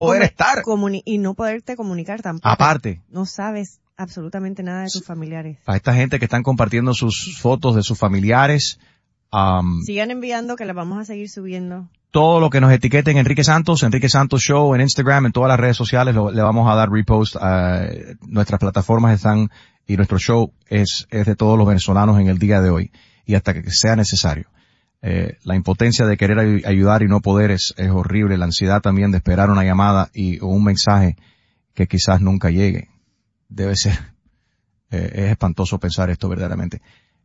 poder estar. Y no poderte comunicar tampoco. Aparte. No sabes absolutamente nada de tus familiares. A esta gente que están compartiendo sus fotos de sus familiares. Sigan enviando, que las vamos a seguir subiendo. Todo lo que nos etiqueten Enrique Santos Show en Instagram, en todas las redes sociales, le vamos a dar repost. Nuestras plataformas están, y nuestro show es de todos los venezolanos en el día de hoy, y hasta que sea necesario. La impotencia de querer ayudar y no poder es horrible. La ansiedad también de esperar una llamada o un mensaje que quizás nunca llegue. Debe ser, es espantoso pensar esto verdaderamente.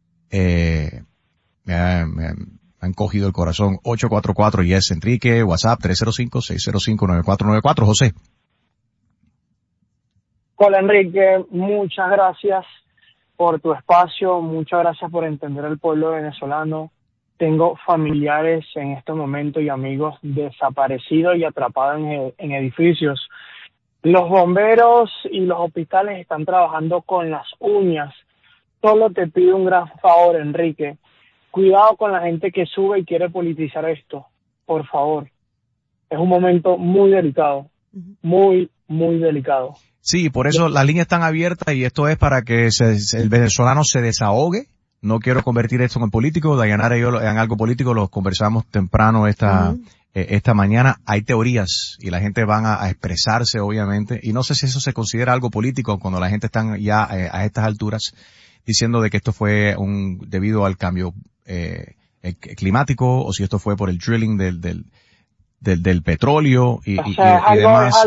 Me han cogido el corazón. 844 Yes Enrique, WhatsApp 305-605-9494. José. Hola Enrique, muchas gracias por tu espacio, muchas gracias por entender el pueblo venezolano. Tengo familiares en este momento y amigos desaparecidos y atrapados en edificios. Los bomberos y los hospitales están trabajando con las uñas. Solo te pido un gran favor, Enrique. Cuidado con la gente que sube y quiere politizar esto, por favor. Es un momento muy delicado, muy, muy delicado. Sí, por eso las líneas están abiertas y esto es para que el venezolano se desahogue. No quiero convertir esto en político. Dayanara y yo en algo político lo conversamos temprano esta mañana. Hay teorías y la gente van a expresarse, obviamente. Y no sé si eso se considera algo político cuando la gente está ya a estas alturas diciendo de que esto fue debido al cambio climático, o si esto fue por el drilling del petróleo y demás.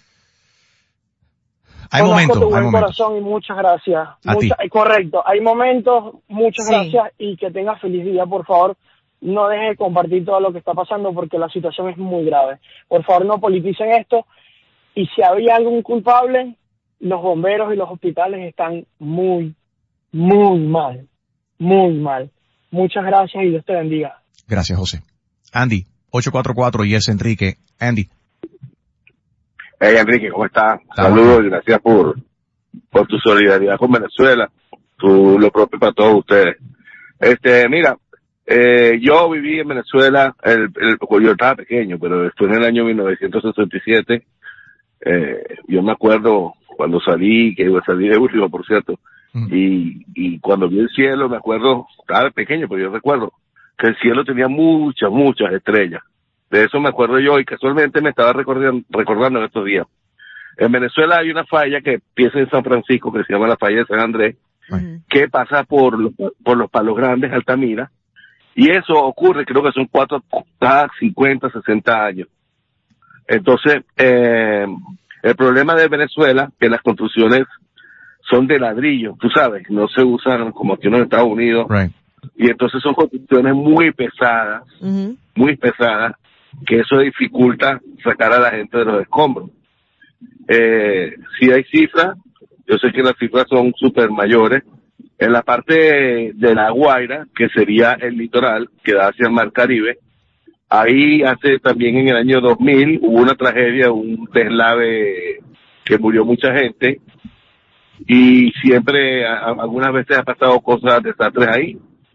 Hay momentos. Corazón y muchas gracias. Correcto, hay momentos, muchas gracias y que tengas feliz día, por favor. No dejes de compartir todo lo que está pasando porque la situación es muy grave. Por favor, no politicen esto. Y si había algún culpable, los bomberos y los hospitales están muy, muy mal. Muy mal. Muchas gracias y Dios te bendiga. Gracias, José. Andy, 844 Yes Enrique. Andy. Hey Enrique, ¿cómo estás? Saludos y gracias por tu solidaridad con Venezuela. Tú lo propio para todos ustedes. Mira, yo viví en Venezuela, yo estaba pequeño, pero esto en el año 1967. Yo me acuerdo cuando salí de último, por cierto, y cuando vi el cielo, me acuerdo, estaba pequeño, pero yo recuerdo que el cielo tenía muchas, muchas estrellas. De eso me acuerdo yo y casualmente me estaba recordando en estos días. En Venezuela hay una falla que empieza en San Francisco, que se llama la falla de San Andrés, que pasa por los Palos Grandes, Altamira, y eso ocurre, creo que son cada 50, 60 años. Entonces, el problema de Venezuela, que las construcciones son de ladrillo, tú sabes, no se usan como aquí en los Estados Unidos, y entonces son construcciones muy pesadas, que eso dificulta sacar a la gente de los escombros. Si hay cifras, yo sé que las cifras son súper mayores. En la parte de La Guaira, que sería el litoral, que da hacia el Mar Caribe, ahí también en el año 2000 hubo una tragedia, un deslave que murió mucha gente, y siempre, algunas veces ha pasado cosas, desastres ahí.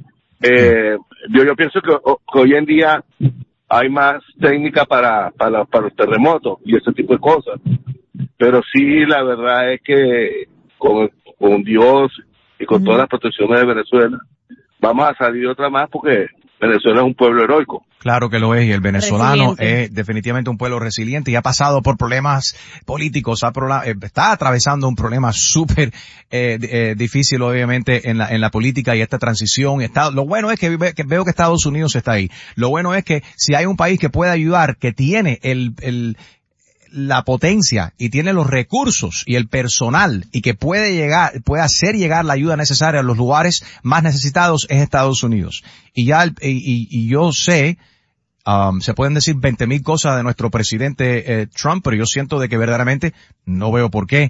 Yo pienso que hoy en día hay más técnica para los terremotos y ese tipo de cosas, pero sí, la verdad es que con Dios y con todas las protecciones de Venezuela vamos a salir otra más, porque Venezuela es un pueblo heroico. Claro que lo es, y el venezolano es definitivamente un pueblo resiliente y ha pasado por problemas políticos, está atravesando un problema súper difícil, obviamente, en la política y esta transición. Lo bueno es que veo que Estados Unidos está ahí. Lo bueno es que si hay un país que puede ayudar, que tiene la potencia y tiene los recursos y el personal y que puede hacer llegar la ayuda necesaria a los lugares más necesitados, es Estados Unidos. Y yo sé, se pueden decir 20,000 cosas de nuestro presidente Trump, pero yo siento de que verdaderamente no veo por qué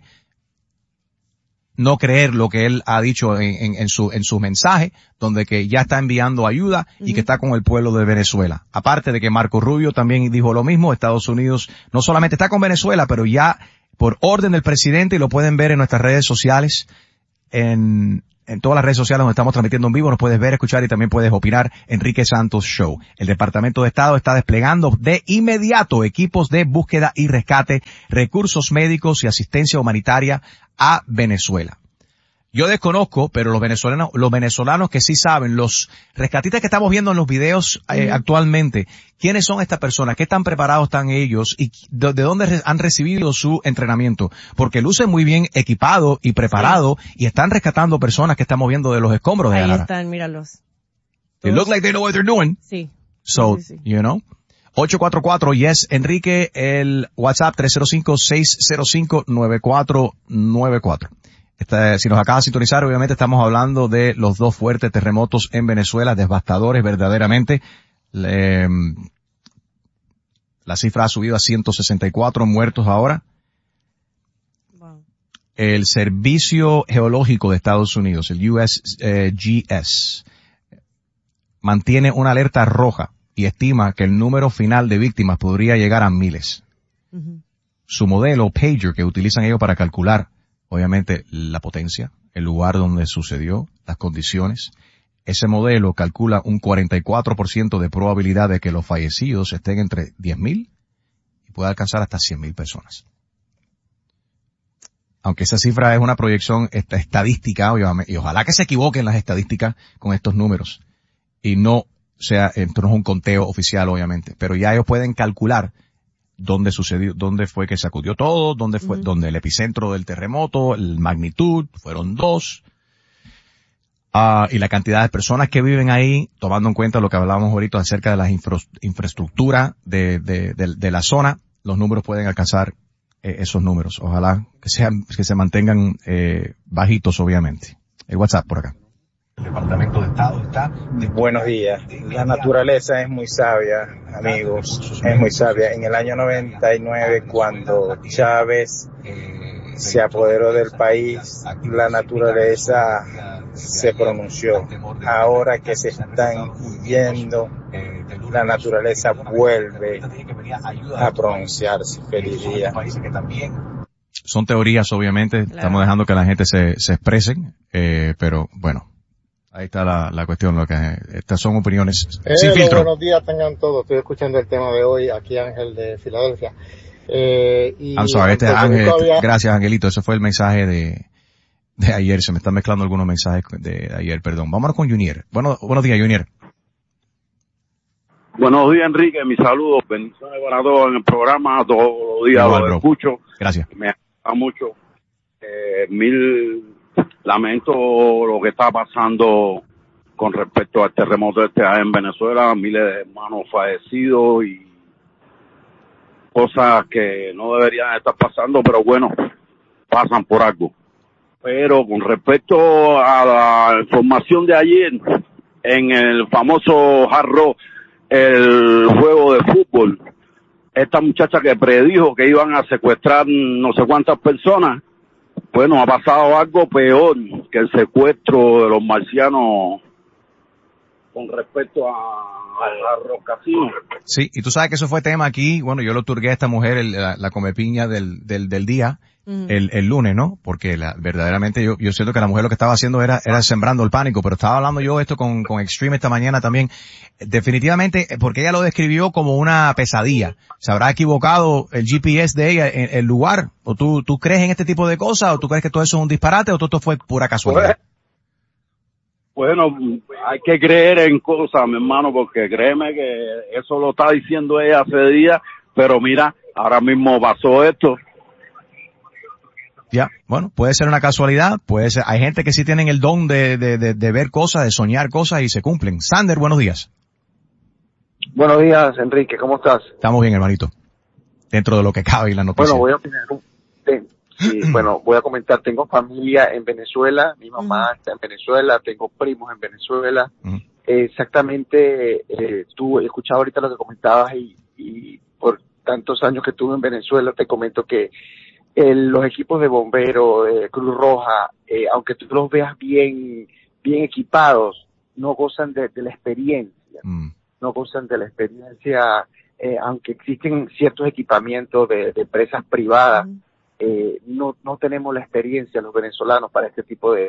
no creer lo que él ha dicho en su mensaje, donde que ya está enviando ayuda y que está con el pueblo de Venezuela. Aparte de que Marco Rubio también dijo lo mismo, Estados Unidos no solamente está con Venezuela, pero ya por orden del presidente, y lo pueden ver en nuestras redes sociales, en en todas las redes sociales donde estamos transmitiendo en vivo, nos puedes ver, escuchar y también puedes opinar. Enrique Santos Show. El Departamento de Estado está desplegando de inmediato equipos de búsqueda y rescate, recursos médicos y asistencia humanitaria a Venezuela. Yo desconozco, pero los venezolanos que sí saben, los rescatistas que estamos viendo en los videos actualmente, ¿quiénes son estas personas? ¿Qué tan preparados están ellos? ¿Y de dónde han recibido su entrenamiento? Porque lucen muy bien equipados y preparados y están rescatando personas que están moviendo de los escombros de Ahí Alara. están, míralos. They look like they know what they're doing. Sí. So, Sí. you know. 844, yes, Enrique, el WhatsApp 305-605-9494. Si nos acaba de sintonizar, obviamente estamos hablando de los 2 fuertes terremotos en Venezuela, devastadores verdaderamente. La cifra ha subido a 164 muertos ahora. Wow. El Servicio Geológico de Estados Unidos, el USGS, mantiene una alerta roja y estima que el número final de víctimas podría llegar a miles. Uh-huh. Su modelo Pager, que utilizan ellos para calcular obviamente la potencia, el lugar donde sucedió, las condiciones. Ese modelo calcula un 44% de probabilidad de que los fallecidos estén entre 10,000 y puede alcanzar hasta 100,000 personas. Aunque esa cifra es una proyección estadística, obviamente, y ojalá que se equivoquen las estadísticas con estos números y no sea, esto no es un conteo oficial obviamente, pero ya ellos pueden calcular dónde sucedió, dónde fue que sacudió todo, dónde fue, dónde el epicentro del terremoto, la magnitud, fueron 2, y la cantidad de personas que viven ahí, tomando en cuenta lo que hablábamos ahorita acerca de la infraestructura de la zona, los números pueden alcanzar esos números. Ojalá que se mantengan bajitos, obviamente. El WhatsApp por acá. El Departamento de Estado está... Buenos días. La naturaleza es muy sabia, amigos, es muy sabia. En el año 99, cuando Chávez se apoderó del país, la naturaleza se pronunció. Ahora que se están yendo, la naturaleza vuelve a pronunciarse. Feliz día. Son teorías, obviamente, claro. Estamos dejando que la gente se expresen, pero bueno. Ahí está la cuestión, estas son opiniones sin filtro. Buenos días tengan todos, estoy escuchando el tema de hoy, aquí Ángel de Filadelfia. I'm sorry, Ángel, gracias Angelito, ese fue el mensaje de ayer, se me están mezclando algunos mensajes de ayer, perdón. Vámonos con Junior. Buenos días, Junior. Buenos días, Enrique, mis saludos, bendiciones para todos en el programa, todos los días lo escucho. Gracias. Me gusta mucho, lamento lo que está pasando con respecto al terremoto en Venezuela, miles de hermanos fallecidos y cosas que no deberían estar pasando, pero bueno, pasan por algo. Pero con respecto a la información de ayer, en el famoso Hard Rock, el juego de fútbol, esta muchacha que predijo que iban a secuestrar no sé cuántas personas, bueno, ha pasado algo peor que el secuestro de los marcianos con respecto a los casinos. Sí, y tú sabes que eso fue tema aquí, bueno, yo lo otorgué a esta mujer la comepiña del día, el lunes, ¿no? Porque verdaderamente yo siento que la mujer lo que estaba haciendo era sembrando el pánico, pero estaba hablando yo esto con Extreme esta mañana también, definitivamente, porque ella lo describió como una pesadilla. ¿Se habrá equivocado el GPS de ella en el lugar? ¿O tú crees en este tipo de cosas? ¿O tú crees que todo eso es un disparate? ¿O todo esto fue pura casualidad? Bueno, hay que creer en cosas, mi hermano, porque créeme que eso lo está diciendo ella hace días, pero mira, ahora mismo pasó esto. Ya, bueno, puede ser una casualidad, puede ser, hay gente que sí tienen el don de ver cosas, de soñar cosas y se cumplen. Sander, buenos días. Buenos días, Enrique, ¿cómo estás? Estamos bien, hermanito. Dentro de lo que cabe y la noticia. Bueno, voy a opinar voy a comentar, tengo familia en Venezuela, mi mamá está en Venezuela, tengo primos en Venezuela. Exactamente, tú he escuchado ahorita lo que comentabas y por tantos años que estuve en Venezuela, te comento que los equipos de bomberos, Cruz Roja, aunque tú los veas bien equipados, no gozan de la experiencia. No gozan de la experiencia, aunque existen ciertos equipamientos de empresas privadas, no tenemos la experiencia los venezolanos para este tipo de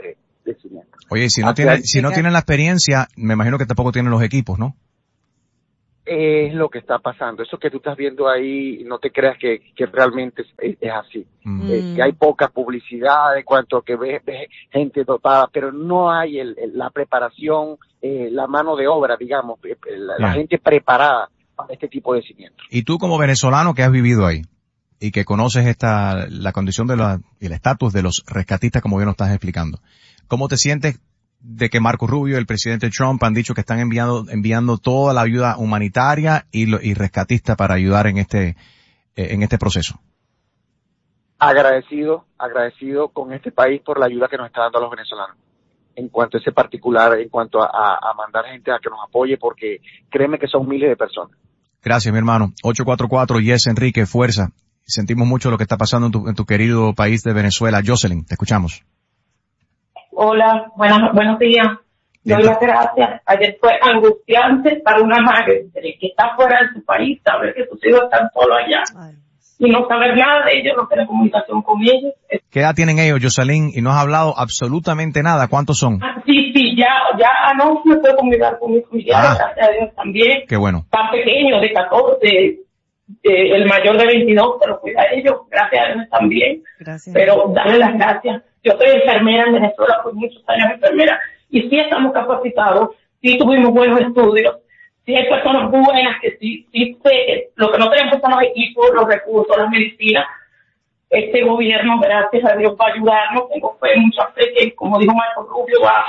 cimientos. Oye, si no tienen la experiencia, me imagino que tampoco tienen los equipos, ¿no? Es lo que está pasando. Eso que tú estás viendo ahí, no te creas que realmente es así. Que hay poca publicidad en cuanto a que ves gente dotada, pero no hay la preparación, la mano de obra, digamos, la gente preparada para este tipo de cimientos. Y tú como venezolano que has vivido ahí y que conoces la condición y el estatus de los rescatistas, como bien lo estás explicando, ¿cómo te sientes de que Marco Rubio y el presidente Trump han dicho que están enviando toda la ayuda humanitaria y rescatista para ayudar en este proceso? Agradecido con este país por la ayuda que nos está dando a los venezolanos. En cuanto a ese particular, en cuanto a mandar gente a que nos apoye, porque créeme que son miles de personas. Gracias, mi hermano. 844 Yes, Enrique, fuerza. Sentimos mucho lo que está pasando en tu querido país de Venezuela. Jocelyn, te escuchamos. Hola, buenos días. Doy las gracias. Ayer fue angustiante para una madre que está fuera de su país, saber que sus hijos están solos allá y no saber nada de ellos, no tener comunicación con ellos. ¿Qué edad tienen ellos, Jocelyn? Y no has hablado absolutamente nada. ¿Cuántos son? Sí, ya anoche me puedo comunicar con mis familiares, gracias a Dios también. Qué bueno. Tan pequeños, de 14, el mayor de 22, se lo cuida a ellos, gracias a Dios también. Gracias. Pero darle las gracias. Yo soy enfermera en Venezuela, por muchos años enfermera, y sí estamos capacitados, sí tuvimos buenos estudios, sí hay personas buenas que sí lo que no tenemos son los equipos, los recursos, las medicinas. Este gobierno, gracias a Dios, va a ayudarnos. Tengo fe, mucha fe que, como dijo Marco Rubio, va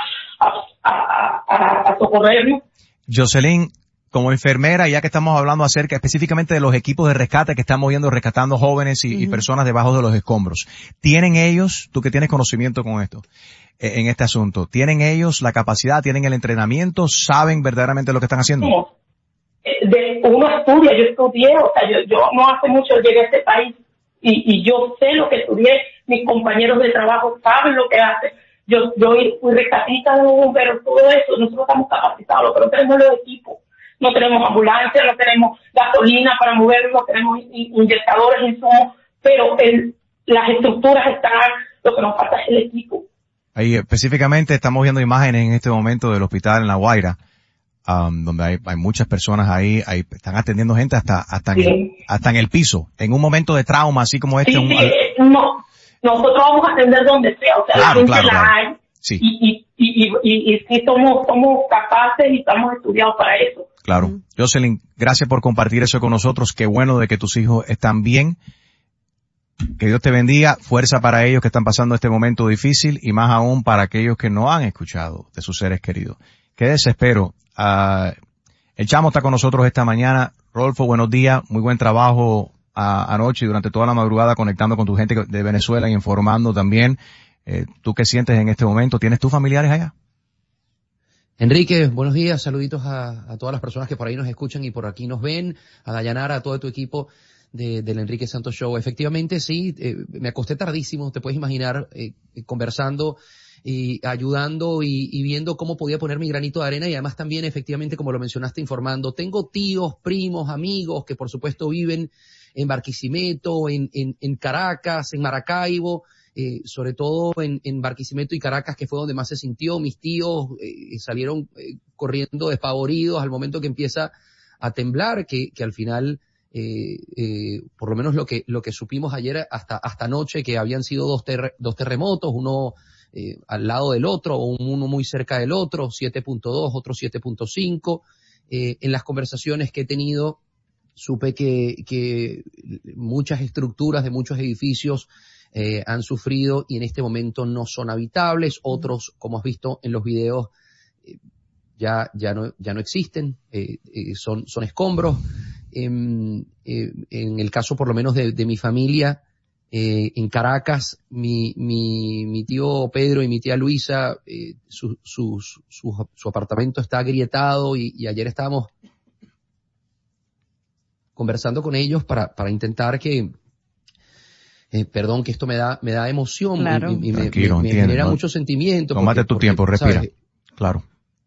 a socorrernos. Jocelyn, como enfermera, ya que estamos hablando acerca específicamente de los equipos de rescate que están rescatando jóvenes y personas debajo de los escombros, ¿tienen ellos, tú que tienes conocimiento con esto, en este asunto, tienen ellos la capacidad, tienen el entrenamiento, saben verdaderamente lo que están haciendo? No. Uno estudia, yo estudié, o sea, yo no hace mucho llegué a este país y yo sé lo que estudié, mis compañeros de trabajo saben lo que hacen. Yo fui rescatista de bomberos, todo eso, nosotros estamos capacitados, pero no tenemos los equipos. No tenemos ambulancia, no tenemos gasolina para movernos, no tenemos inyectadores, insumos, pero las estructuras están, lo que nos falta es el equipo. Ahí específicamente estamos viendo imágenes en este momento del hospital en La Guaira, donde hay muchas personas ahí están atendiendo gente hasta en el piso, en un momento de trauma así como este. No, nosotros vamos a atender donde sea, o sea, claro, la gente la hay. Sí. Y sí somos capaces y estamos estudiados para eso. Claro. Jocelyn, gracias por compartir eso con nosotros. Qué bueno de que tus hijos están bien. Que Dios te bendiga. Fuerza para ellos que están pasando este momento difícil y más aún para aquellos que no han escuchado de sus seres queridos. Qué desespero. El Chamo está con nosotros esta mañana. Rodolfo, buenos días. Muy buen trabajo anoche y durante toda la madrugada conectando con tu gente de Venezuela y informando también. ¿Tú qué sientes en este momento? ¿Tienes tus familiares allá? Enrique, buenos días, saluditos a todas las personas que por ahí nos escuchan y por aquí nos ven, a Dayanara, a todo tu equipo del Enrique Santos Show. Efectivamente, sí, me acosté tardísimo, te puedes imaginar, conversando y ayudando y viendo cómo podía poner mi granito de arena y además también, efectivamente, como lo mencionaste, informando. Tengo tíos, primos, amigos que por supuesto viven en Barquisimeto, en Caracas, en Maracaibo, sobre todo en Barquisimeto y Caracas, que fue donde más se sintió. Mis tíos salieron corriendo despavoridos al momento que empieza a temblar, que al final, por lo menos lo que supimos ayer hasta anoche, que habían sido dos terremotos, uno al lado del otro, uno muy cerca del otro, 7.2, otro 7.5. En las conversaciones que he tenido, supe que muchas estructuras de muchos edificios han sufrido y en este momento no son habitables. Otros, como has visto en los videos, ya no existen, son escombros. En el caso por lo menos de mi familia, en Caracas, mi tío Pedro y mi tía Luisa, su apartamento está agrietado y ayer estábamos conversando con ellos para intentar que perdón, que esto me da emoción. Claro. y me genera mucho sentimiento. Tómate tu tiempo, respira. ¿Sabes? Claro.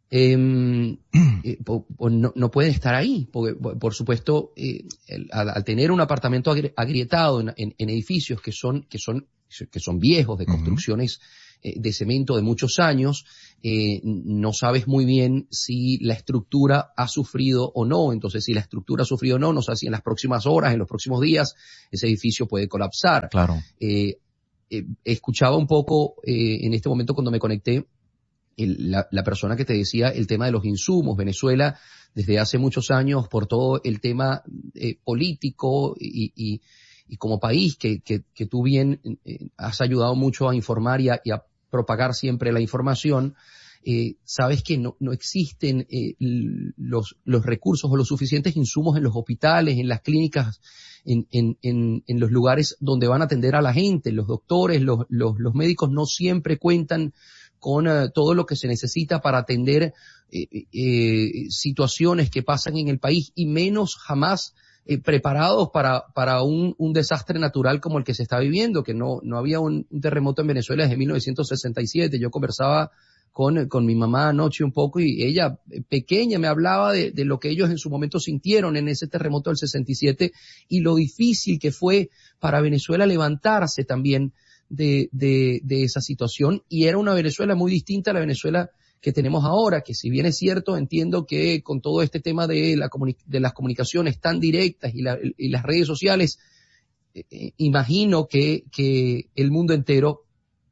No pueden estar ahí, porque por supuesto, al tener un apartamento agrietado en edificios que son viejos, de construcciones de cemento de muchos años, no sabes muy bien si la estructura ha sufrido o no. Entonces, si la estructura ha sufrido o no, no sabes si en las próximas horas, en los próximos días, ese edificio puede colapsar. Claro. Escuchaba un poco en este momento cuando me conecté la persona que te decía el tema de los insumos. Venezuela, desde hace muchos años, por todo el tema político y como país que tú bien has ayudado mucho a informar y a propagar siempre la información, sabes que no existen los recursos o los suficientes insumos en los hospitales, en las clínicas, en los lugares donde van a atender a la gente. Los doctores, los médicos no siempre cuentan con todo lo que se necesita para atender situaciones que pasan en el país, y menos jamás preparados para un desastre natural como el que se está viviendo, que no había un terremoto en Venezuela desde 1967. Yo conversaba con mi mamá anoche un poco, y ella, pequeña, me hablaba de lo que ellos en su momento sintieron en ese terremoto del 67 y lo difícil que fue para Venezuela levantarse también de esa situación. Y era una Venezuela muy distinta a la Venezuela que tenemos ahora, que si bien es cierto, entiendo que con todo este tema de las comunicaciones tan directas y las redes sociales, imagino que el mundo entero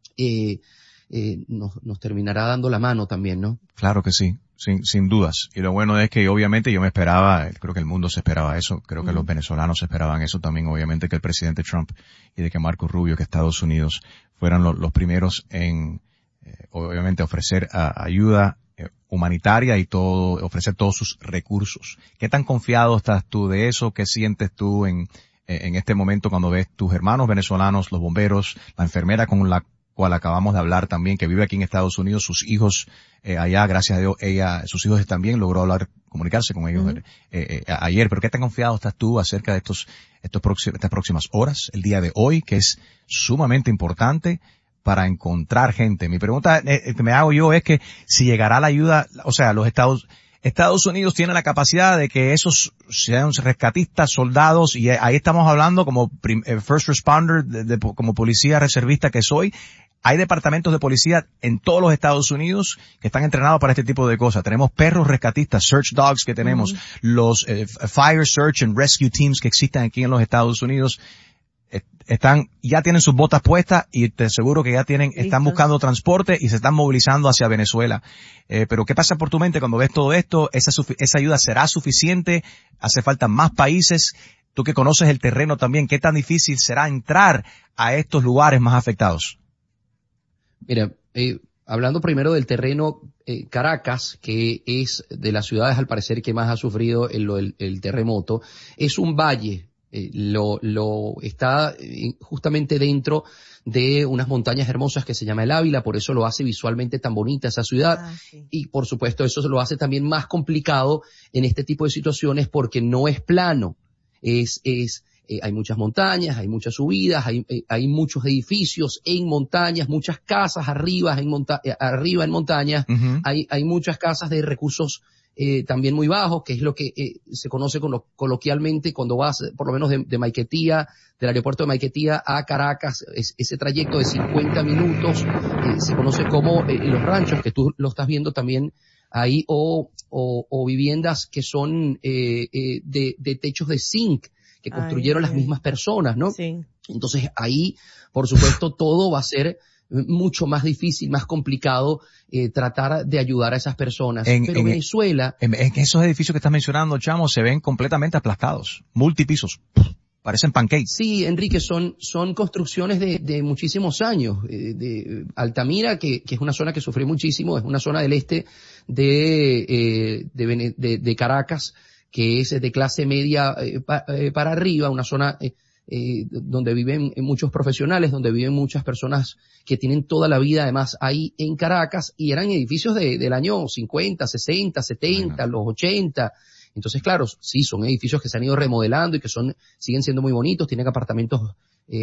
nos terminará dando la mano también, ¿no? Claro que sí, sin dudas. Y lo bueno es que obviamente yo me esperaba, creo que el mundo se esperaba eso, creo que los venezolanos esperaban eso también, obviamente, que el presidente Trump y de que Marco Rubio, que Estados Unidos fueran los primeros en obviamente ofrecer ayuda humanitaria y ofrecer todos sus recursos. ¿Qué tan confiado estás tú de eso? ¿Qué sientes tú en este momento cuando ves tus hermanos venezolanos, los bomberos, la enfermera con la cual acabamos de hablar también, que vive aquí en Estados Unidos, sus hijos allá, gracias a Dios, sus hijos también logró comunicarse con ellos ayer? Pero ¿qué tan confiado estás tú acerca de estas próximas horas, el día de hoy, que es sumamente importante para encontrar gente? Mi pregunta que me hago yo es que si llegará la ayuda, o sea, los Estados Unidos tiene la capacidad de que esos sean rescatistas, soldados, y ahí estamos hablando como first responder, como policía reservista que soy. Hay departamentos de policía en todos los Estados Unidos que están entrenados para este tipo de cosas. Tenemos perros rescatistas, search dogs que tenemos, los fire search and rescue teams que existen aquí en los Estados Unidos. Ya tienen sus botas puestas y te aseguro que están buscando transporte y se están movilizando hacia Venezuela. Pero ¿qué pasa por tu mente cuando ves todo esto? ¿Esa ayuda será suficiente? ¿Hace falta más países? Tú que conoces el terreno también, ¿qué tan difícil será entrar a estos lugares más afectados? Mira, hablando primero del terreno, Caracas, que es de las ciudades al parecer que más ha sufrido el terremoto, es un valle. Está justamente dentro de unas montañas hermosas que se llama el Ávila, por eso lo hace visualmente tan bonita esa ciudad. Sí. Y por supuesto eso lo hace también más complicado en este tipo de situaciones porque no es plano. Hay muchas montañas, hay muchas subidas, hay muchos edificios en montañas, muchas casas arriba en montañas, hay muchas casas de recursos también muy bajos, que es lo que se conoce coloquialmente cuando vas, por lo menos de Maiquetía, del aeropuerto de Maiquetía a Caracas, ese trayecto de 50 minutos, se conoce como los ranchos, que tú lo estás viendo también ahí, o viviendas que son de techos de zinc, que construyeron las mismas personas, ¿no? Sí. Entonces ahí, por supuesto, todo va a ser mucho más difícil, más complicado tratar de ayudar a esas personas. Pero Venezuela... En esos edificios que estás mencionando, Chamo, se ven completamente aplastados, multipisos. Parecen pancakes. Sí, Enrique, son construcciones de muchísimos años. De Altamira, que es una zona que sufrió muchísimo, es una zona del este de Caracas, que es de clase media para arriba, una zona donde viven muchos profesionales, donde viven muchas personas que tienen toda la vida además ahí en Caracas, y eran edificios del año 50, 60, 70, los 80. Entonces, claro, sí, son edificios que se han ido remodelando y que siguen siendo muy bonitos, tienen apartamentos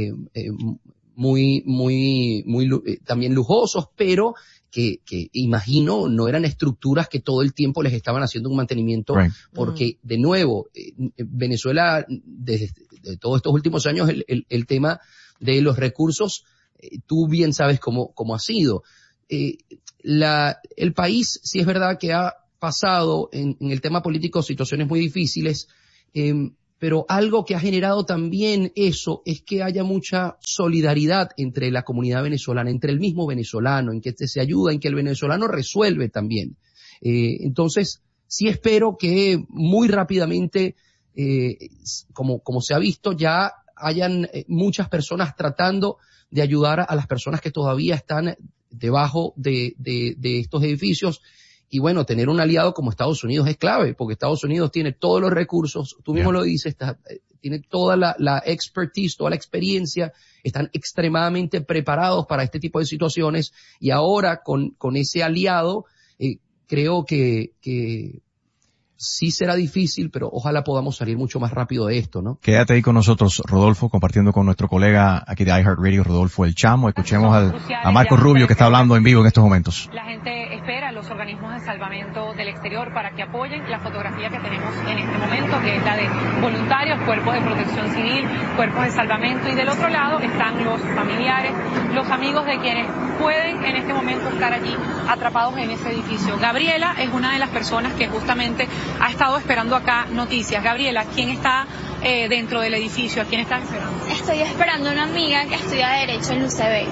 también lujosos, pero que imagino no eran estructuras que todo el tiempo les estaban haciendo un mantenimiento, porque de nuevo, Venezuela desde todos estos últimos años el tema de los recursos tú bien sabes cómo ha sido. El país, sí es verdad que ha pasado en el tema político situaciones muy difíciles, pero algo que ha generado también eso es que haya mucha solidaridad entre la comunidad venezolana, entre el mismo venezolano, en que se ayuda, en que el venezolano resuelve también. Entonces, sí espero que muy rápidamente, como se ha visto, ya hayan muchas personas tratando de ayudar a las personas que todavía están debajo de estos edificios. Y bueno, tener un aliado como Estados Unidos es clave, porque Estados Unidos tiene todos los recursos, tú mismo lo dices, tiene toda la expertise, toda la experiencia, están extremadamente preparados para este tipo de situaciones, y ahora con ese aliado, creo que sí será difícil, pero ojalá podamos salir mucho más rápido de esto, ¿no? Quédate ahí con nosotros, Rodolfo, compartiendo con nuestro colega aquí de iHeartRadio, Rodolfo El Chamo. Escuchemos a Marcos Rubio, que está hablando en vivo en estos momentos. La gente espera a los organismos de salvamento del exterior para que apoyen la fotografía que tenemos en este momento, que es la de voluntarios, cuerpos de protección civil, cuerpos de salvamento, y del otro lado están los familiares, los amigos de quienes pueden en este momento estar allí atrapados en ese edificio. Gabriela es una de las personas que justamente ha estado esperando acá noticias. Gabriela, ¿quién está dentro del edificio? ¿A quién estás esperando? Estoy esperando a una amiga que estudia Derecho en UCB.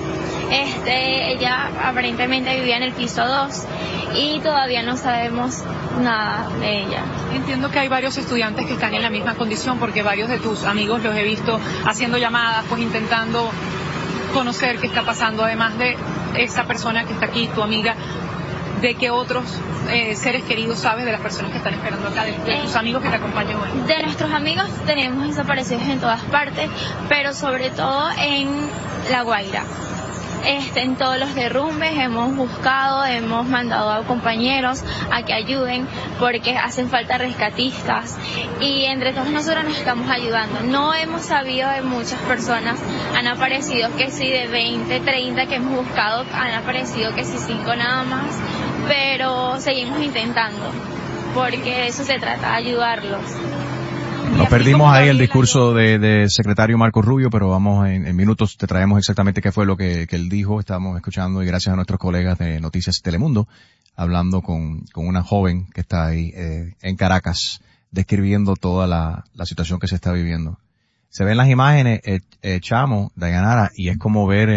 Ella aparentemente vivía en el piso 2 y todavía no sabemos nada de ella. Entiendo que hay varios estudiantes que están en la misma condición, porque varios de tus amigos los he visto haciendo llamadas, pues intentando conocer qué está pasando, además de esa persona que está aquí, tu amiga. ¿De qué otros seres queridos sabes de las personas que están esperando acá, de tus amigos que te acompañan hoy? De nuestros amigos tenemos desaparecidos en todas partes, pero sobre todo en La Guaira. En todos los derrumbes hemos buscado, hemos mandado a compañeros a que ayuden, porque hacen falta rescatistas, y entre todos nosotros nos estamos ayudando. No hemos sabido de muchas personas, han aparecido que sí de 20, 30 que hemos buscado, han aparecido que sí 5 nada más, pero seguimos intentando, porque de eso se trata, de ayudarlos. Nos perdimos ahí el discurso de secretario Marcos Rubio, pero vamos en minutos te traemos exactamente qué fue lo que él dijo. Estamos escuchando, y gracias a nuestros colegas de Noticias Telemundo, hablando con una joven que está ahí en Caracas, describiendo toda la situación que se está viviendo. Se ven las imágenes, Chamo, Dayanara, y es como ver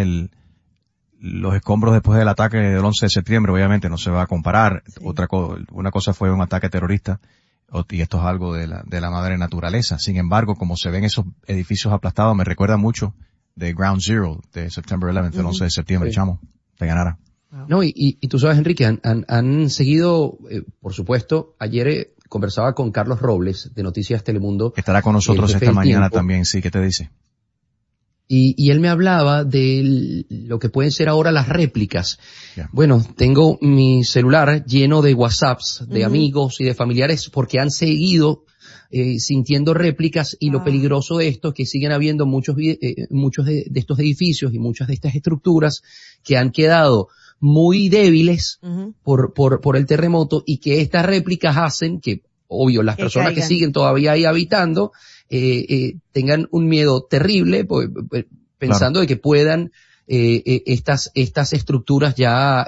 los escombros después del ataque del 11 de septiembre. Obviamente no se va a comparar. Sí. Una cosa fue un ataque terrorista, y esto es algo de la madre naturaleza. Sin embargo, como se ven esos edificios aplastados, me recuerda mucho de Ground Zero de September 11, el 11 de septiembre, sí. Chamo, te ganara. No, y tú sabes, Enrique, han seguido, por supuesto, ayer conversaba con Carlos Robles de Noticias Telemundo. Estará con nosotros esta mañana también, sí, ¿qué te dice? Y él me hablaba de lo que pueden ser ahora las réplicas. Yeah. Bueno, tengo mi celular lleno de WhatsApps de amigos y de familiares, porque han seguido sintiendo réplicas, y lo peligroso de esto es que siguen habiendo muchos de estos edificios y muchas de estas estructuras que han quedado muy débiles por el terremoto, y que estas réplicas hacen que, obvio, las personas que siguen todavía ahí habitando tengan un miedo terrible, pensando de que puedan estas estructuras ya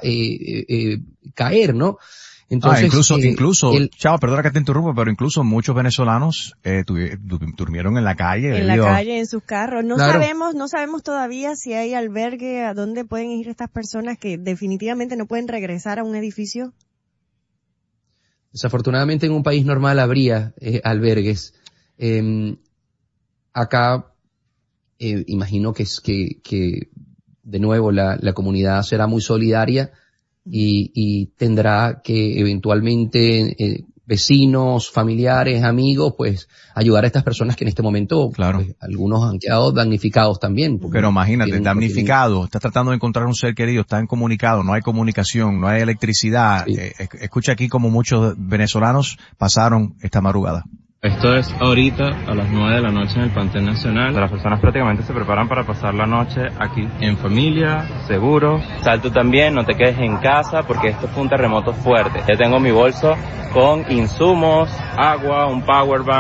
caer, ¿no? Entonces, incluso, Chao, perdona que te interrumpa, pero incluso muchos venezolanos durmieron en la calle. En la calle, en sus carros. No sabemos todavía si hay albergue, a dónde pueden ir estas personas que definitivamente no pueden regresar a un edificio. Desafortunadamente en un país normal habría albergues. Acá imagino que de nuevo la comunidad será muy solidaria, y tendrá que eventualmente vecinos, familiares, amigos, pues ayudar a estas personas que en este momento, claro, pues, algunos han quedado damnificados también. Pero imagínate, damnificado, estás tratando de encontrar un ser querido, está incomunicado, no hay comunicación, no hay electricidad. Sí. Escucha aquí como muchos venezolanos pasaron esta madrugada. Esto es ahorita a las 9 de la noche en el Panteón Nacional. Las personas prácticamente se preparan para pasar la noche aquí, en familia, seguro. Sal tú también, no te quedes en casa, porque esto fue un terremoto fuerte. Ya tengo mi bolso con insumos, agua, un power bank,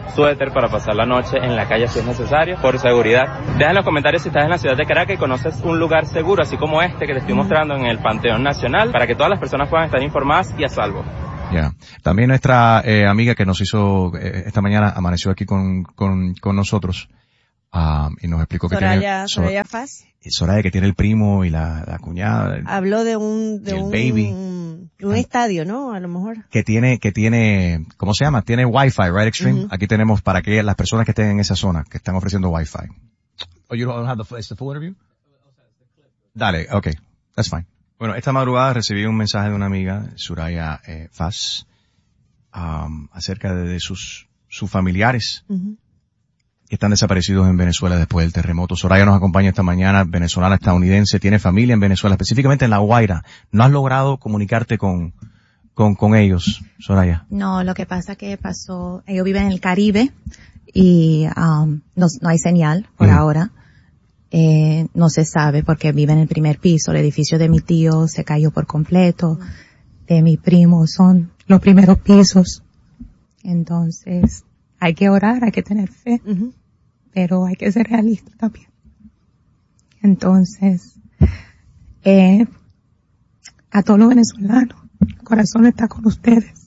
suéter para pasar la noche en la calle si es necesario, por seguridad. Deja en los comentarios si estás en la ciudad de Caracas y conoces un lugar seguro, así como este que te estoy mostrando en el Panteón Nacional, para que todas las personas puedan estar informadas y a salvo. También nuestra amiga que nos hizo esta mañana amaneció aquí con nosotros y nos explicó que Soraya Faz. Soraya, que tiene el primo y la cuñada. Habló de un estadio, ¿no? A lo mejor. Que tiene, ¿cómo se llama? Tiene Wi-Fi, right, Extreme. Aquí tenemos para que las personas que estén en esa zona, que están ofreciendo Wi-Fi. Oh, you don't have the full interview? Dale, okay. That's fine. Bueno, esta madrugada recibí un mensaje de una amiga, Soraya Faz, acerca de sus familiares que están desaparecidos en Venezuela después del terremoto. Soraya nos acompaña esta mañana, venezolana estadounidense, tiene familia en Venezuela, específicamente en La Guaira. ¿No has logrado comunicarte con ellos, Soraya? No, lo que pasa que ellos viven en el Caribe y no hay señal por ahora. No se sabe porque viven en el primer piso. El edificio de mi tío se cayó por completo. De mi primo son los primeros pisos. Entonces, hay que orar, hay que tener fe, pero hay que ser realista también. Entonces, a todos los venezolanos, el corazón está con ustedes.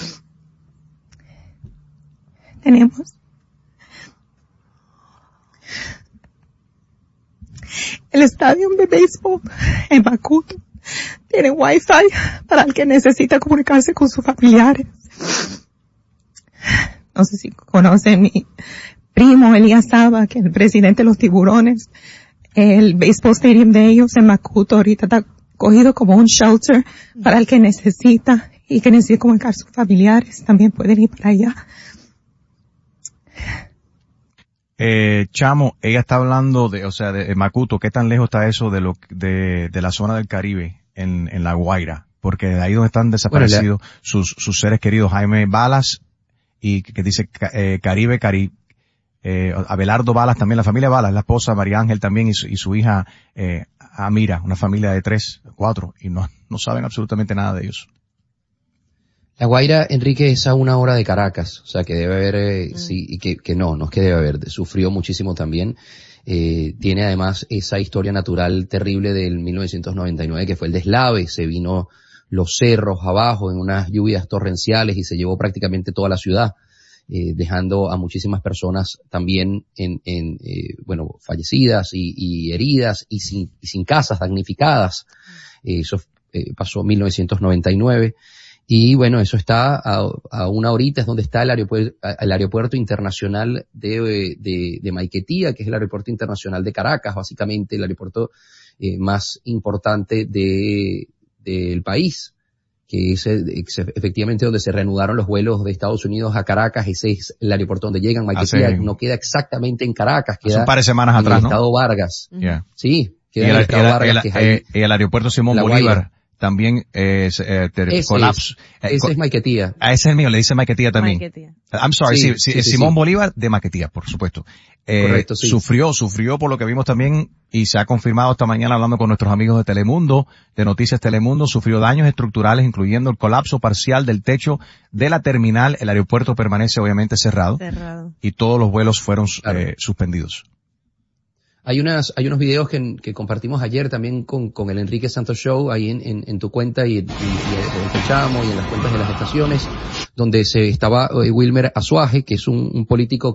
Tenemos el estadio de béisbol en Macuto. Tiene Wi-Fi para el que necesita comunicarse con sus familiares. No sé si conocen mi primo Elías Saba, que es el presidente de los Tiburones. El baseball stadium de ellos en Macuto ahorita está cogido como un shelter para el que necesita y que necesita comunicar sus familiares. También pueden ir para allá. Chamo, ella está hablando de Macuto. ¿Qué tan lejos está eso de la zona del Caribe en La Guaira? Porque de ahí donde están desaparecidos sus seres queridos, Jaime Balas, y que dice Caribe, Abelardo Balas también, la familia Balas, la esposa María Ángel también y su hija Amira, una familia de 4, y no saben absolutamente nada de ellos. La Guaira, Enrique, es a 1 hora de Caracas, o sea que debe haber, sí, y que no es que debe haber, sufrió muchísimo también. Tiene además esa historia natural terrible del 1999 que fue el deslave, se vino los cerros abajo en unas lluvias torrenciales y se llevó prácticamente toda la ciudad, dejando a muchísimas personas también fallecidas y heridas y sin casas damnificadas. Eso pasó en 1999. Y bueno, eso está a 1 horita, es donde está el aeropuerto internacional de Maiquetía, que es el aeropuerto internacional de Caracas, básicamente el aeropuerto más importante del país, que es efectivamente donde se reanudaron los vuelos de Estados Unidos a Caracas. Ese es el aeropuerto donde llegan. Maiquetía no queda exactamente en Caracas, queda un par de semanas atrás, en el Estado Vargas. Yeah. Sí, queda en el Estado Vargas, que es ahí. El aeropuerto Simón Bolívar también colapso. Ese es Maiquetía. Ese es el mío, le dice Maiquetía también. Maiquetía. I'm sorry, sí, Simón Bolívar de Maiquetía, por supuesto. Correcto, sí. Sufrió por lo que vimos también, y se ha confirmado esta mañana hablando con nuestros amigos de Telemundo, de Noticias Telemundo, sufrió daños estructurales, incluyendo el colapso parcial del techo de la terminal. El aeropuerto permanece obviamente cerrado. Y todos los vuelos fueron suspendidos. Hay unos videos que compartimos ayer también con el Enrique Santos Show, ahí en tu cuenta y escuchamos, y en las cuentas de las estaciones, donde estaba Wilmer Azuaje, que es un político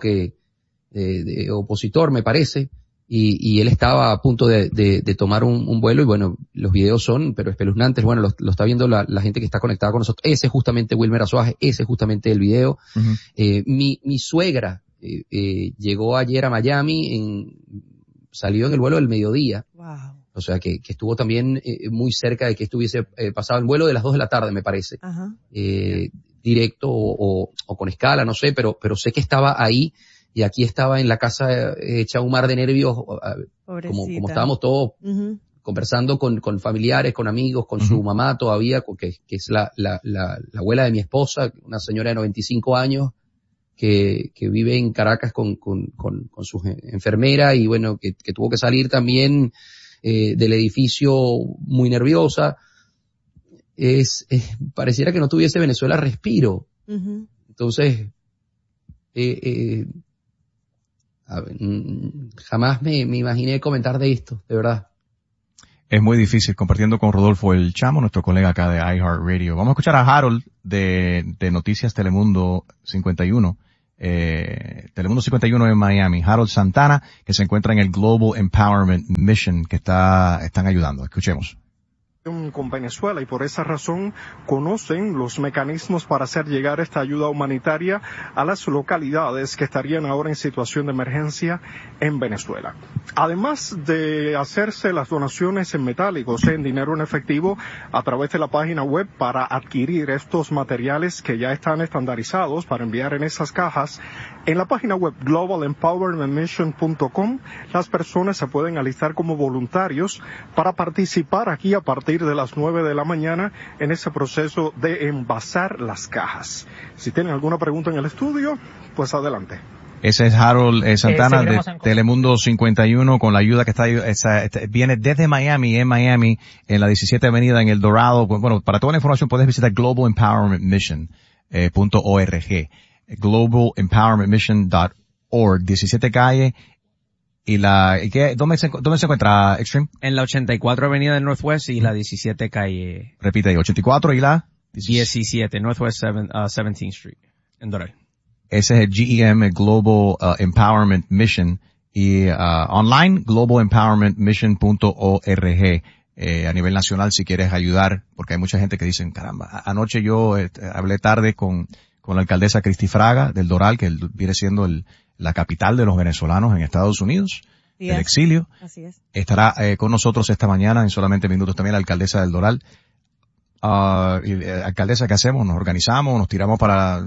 de opositor, me parece, y él estaba a punto de tomar un vuelo, y bueno, los videos son, pero espeluznantes. Bueno, lo está viendo la gente que está conectada con nosotros. Ese es justamente Wilmer Azuaje, ese es justamente el video. Mi suegra llegó ayer a Miami, salió en el vuelo del mediodía. Wow. O sea que estuvo también muy cerca de que estuviese pasado el vuelo de las 2 de la tarde, me parece. Ajá. Directo o con escala, no sé, pero sé que estaba ahí, y aquí estaba en la casa hecha un mar de nervios, como estábamos todos conversando con familiares, con amigos, con su mamá todavía, que es la abuela de mi esposa, una señora de 95 años, que vive en Caracas con su enfermera, y bueno, que tuvo que salir también del edificio muy nerviosa. Pareciera que no tuviese Venezuela respiro. Entonces, Jamás me imaginé comentar de esto, de verdad. Es muy difícil, compartiendo con Rodolfo el Chamo, nuestro colega acá de iHeartRadio. Vamos a escuchar a Harold de Noticias Telemundo 51. Telemundo 51 en Miami. Harold Santana, que se encuentra en el Global Empowerment Mission, que están ayudando. Escuchemos. Con Venezuela y por esa razón conocen los mecanismos para hacer llegar esta ayuda humanitaria a las localidades que estarían ahora en situación de emergencia en Venezuela. Además de hacerse las donaciones en metálicos, en dinero en efectivo, a través de la página web para adquirir estos materiales que ya están estandarizados para enviar en esas cajas, en la página web globalempowermentmission.com, las personas se pueden alistar como voluntarios para participar aquí a partir de las 9 de la mañana en ese proceso de envasar las cajas. Si tienen alguna pregunta en el estudio, pues adelante. Ese es Harold Santana de Telemundo 51 con la ayuda que viene desde Miami, en la 17 Avenida en El Dorado. Bueno, para toda la información puedes visitar globalempowermentmission.org. globalempowermentmission.org, 17 calle. ¿Dónde se encuentra Extreme? En la 84 Avenida del Northwest y la 17 calle. Repite ahí, 84 y la 17, Northwest 17th Street, en Doral. Ese es el GEM, el Global Empowerment Mission, y online, globalempowermentmission.org. A nivel nacional, si quieres ayudar, porque hay mucha gente que dicen, caramba, anoche yo hablé tarde con la alcaldesa Cristi Fraga del Doral, que viene siendo la capital de los venezolanos en Estados Unidos, del exilio. Así es. Estará con nosotros esta mañana en solamente minutos también la alcaldesa del Doral. Alcaldesa, ¿qué hacemos? Nos organizamos, nos tiramos para